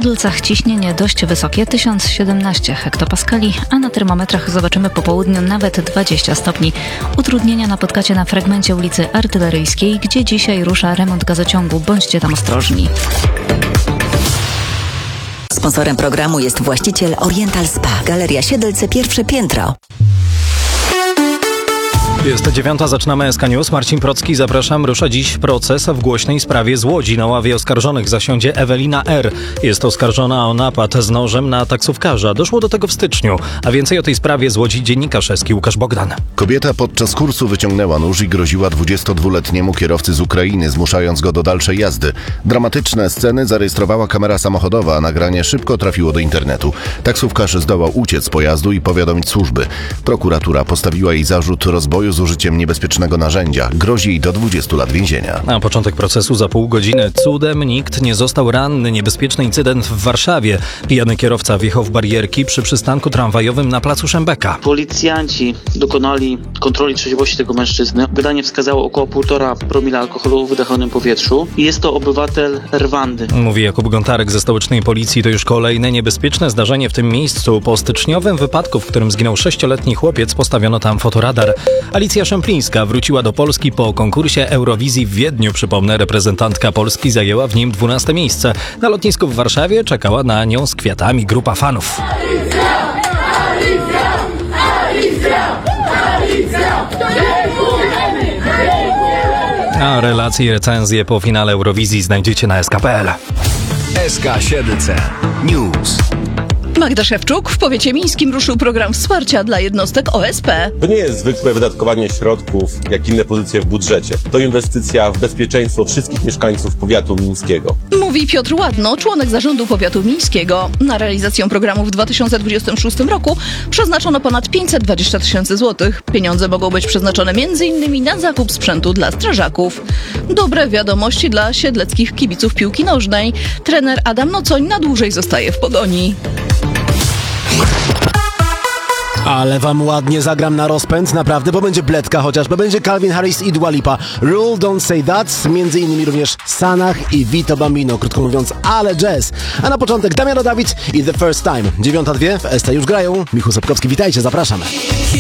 Siedlcach ciśnienie dość wysokie, 1017 hektopaskali, a na termometrach zobaczymy po południu nawet 20 stopni. Utrudnienia napotkacie na fragmencie ulicy Artyleryjskiej, gdzie dzisiaj rusza remont gazociągu. Bądźcie tam ostrożni. Sponsorem programu jest właściciel Oriental Spa, Galeria Siedlce, pierwsze piętro. Jest 9, zaczynamy SK News. Marcin Procki, zapraszam. Rusza dziś proces w głośnej sprawie z Łodzi. Na ławie oskarżonych zasiądzie Ewelina R. Jest oskarżona o napad z nożem na taksówkarza. Doszło do tego w styczniu. A więcej o tej sprawie z Łodzi dziennikarz SK Łukasz Bogdan. Kobieta podczas kursu wyciągnęła nóż i groziła 22-letniemu kierowcy z Ukrainy, zmuszając go do dalszej jazdy. Dramatyczne sceny zarejestrowała kamera samochodowa, a nagranie szybko trafiło do internetu. Taksówkarz zdołał uciec z pojazdu i powiadomić służby. Prokuratura postawiła jej zarzut rozboju z użyciem niebezpiecznego narzędzia. Grozi jej do 20 lat więzienia. Na początek procesu za pół godziny. Cudem nikt nie został ranny. Niebezpieczny incydent w Warszawie. Pijany kierowca wjechał w barierki przy przystanku tramwajowym na placu Szembeka. Policjanci dokonali kontroli trzeźwości tego mężczyzny. Wydanie wskazało około 1,5 promila alkoholu w wydechonym powietrzu. I jest to obywatel Rwandy. Mówi Jakub Gontarek ze stołecznej policji. To już kolejne niebezpieczne zdarzenie w tym miejscu. Po styczniowym wypadku, w którym zginął 6-letni chłopiec, postawiono tam fotoradar. Alicja Szemplińska wróciła do Polski po konkursie Eurowizji w Wiedniu. Przypomnę, reprezentantka Polski zajęła w nim 12 miejsce. Na lotnisku w Warszawie czekała na nią z kwiatami grupa fanów. A relacje i recenzje po finale Eurowizji znajdziecie na sk.pl. SK Siedlce News. Magda Szewczuk. W powiecie mińskim ruszył program wsparcia dla jednostek OSP. To nie jest zwykłe wydatkowanie środków, jak inne pozycje w budżecie. To inwestycja w bezpieczeństwo wszystkich mieszkańców powiatu mińskiego. Mówi Piotr Ładno, członek zarządu powiatu mińskiego. Na realizację programu w 2026 roku przeznaczono ponad 520 000 złotych. Pieniądze mogą być przeznaczone m.in. na zakup sprzętu dla strażaków. Dobre wiadomości dla siedleckich kibiców piłki nożnej. Trener Adam Nocoń na dłużej zostaje w Pogoni. Ale wam ładnie zagram na rozpęd, naprawdę, bo będzie bledka chociażby, będzie Calvin Harris i Dua Lipa. Rule Don't Say That, między innymi również Sanach i Vito Bambino, krótko mówiąc, ale jazz. A na początek Damiano David i The First Time. 9:02 w ST już grają. Michał Sapkowski, witajcie, zapraszamy.